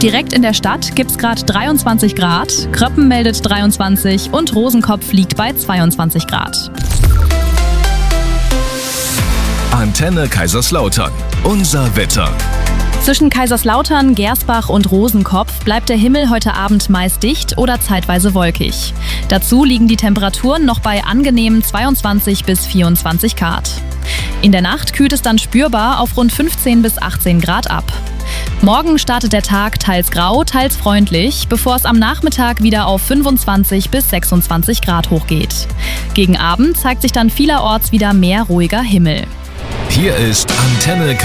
Direkt in der Stadt gibt's gerade 23 Grad, Kröppen meldet 23 und Rosenkopf liegt bei 22 Grad. Antenne Kaiserslautern. Unser Wetter. Zwischen Kaiserslautern, Gersbach und Rosenkopf bleibt der Himmel heute Abend meist dicht oder zeitweise wolkig. Dazu liegen die Temperaturen noch bei angenehmen 22 bis 24 Grad. In der Nacht kühlt es dann spürbar auf rund 15 bis 18 Grad ab. Morgen startet der Tag teils grau, teils freundlich, bevor es am Nachmittag wieder auf 25 bis 26 Grad hochgeht. Gegen Abend zeigt sich dann vielerorts wieder mehr ruhiger Himmel. Hier ist Antenne